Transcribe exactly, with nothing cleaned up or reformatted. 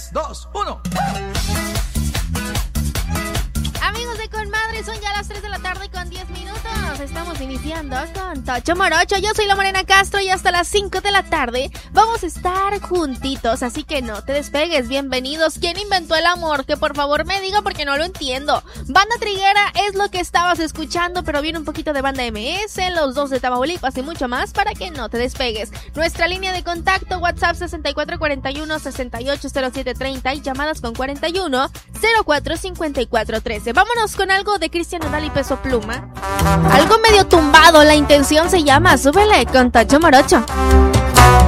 tres, dos, uno. Amigos de Conmadre, son ya las tres de la tarde con diez minutos. Estamos iniciando con Tocho Morocho. Yo soy la Morena Castro y hasta las cinco de la tarde vamos a estar juntitos, así que no te despegues. Bienvenidos. ¿Quién inventó el amor? Que por favor me diga porque no lo entiendo. Banda Triguera es lo que estabas escuchando, pero viene un poquito de Banda M S, Los Dos de Tamaulipas y mucho más para que no te despegues. Nuestra línea de contacto, WhatsApp sesenta y cuatro cuarenta y uno, sesenta y ocho cero siete treinta y llamadas con cuarenta y uno, cero cuatro cincuenta y cuatro trece. Vámonos con algo de Cristian Nodal y Peso Pluma. Algo medio tumbado, La Intención se llama. Súbele con Tocho Morocho.